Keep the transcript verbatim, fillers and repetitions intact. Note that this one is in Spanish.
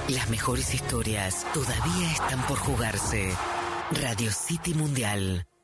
Las mejores historias todavía están por jugarse. Radio City Mundial.